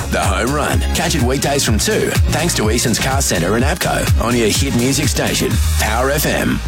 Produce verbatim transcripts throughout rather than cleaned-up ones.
The Home Run. Catch it weekdays from two, thanks to Easton's Car Centre and APCO on your hit music station, Power F M.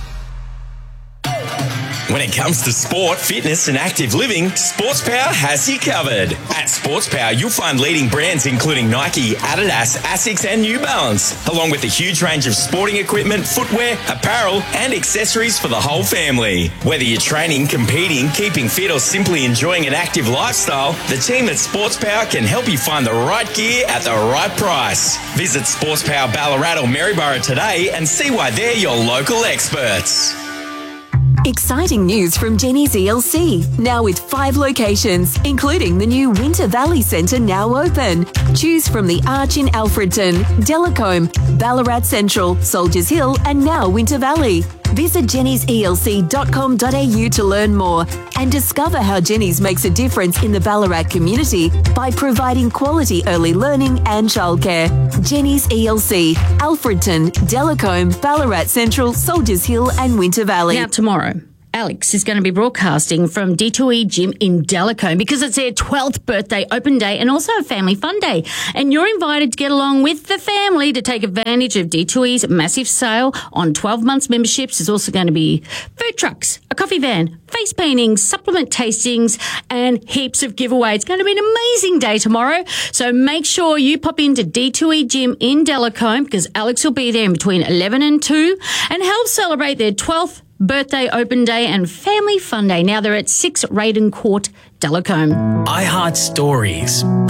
When it comes to sport, fitness and active living, SportsPower has you covered. At SportsPower, you'll find leading brands including Nike, Adidas, Asics and New Balance, along with a huge range of sporting equipment, footwear, apparel and accessories for the whole family. Whether you're training, competing, keeping fit or simply enjoying an active lifestyle, the team at SportsPower can help you find the right gear at the right price. Visit SportsPower Ballarat or Maryborough today and see why they're your local experts. Exciting news from Jenny's E L C, now with five locations, including the new Winter Valley Centre now open. Choose from the Arch in Alfredton, Delacombe, Ballarat Central, Soldiers Hill and now Winter Valley. Visit jennys e l c dot com dot a u to learn more and discover how Jenny's makes a difference in the Ballarat community by providing quality early learning and childcare. Jenny's E L C, Alfredton, Delacombe, Ballarat Central, Soldiers Hill and Winter Valley. Now tomorrow, Alex is going to be broadcasting from D two E Gym in Delacombe because it's their twelfth birthday open day and also a family fun day. And you're invited to get along with the family to take advantage of D two E's massive sale on twelve months memberships. There's also going to be food trucks, a coffee van, face paintings, supplement tastings and heaps of giveaways. It's going to be an amazing day tomorrow. So make sure you pop into D two E Gym in Delacombe because Alex will be there in between eleven and two and help celebrate their twelfth birthday open day and family fun day. Now they're at six Raiden Court, Delacombe. iHeart Stories.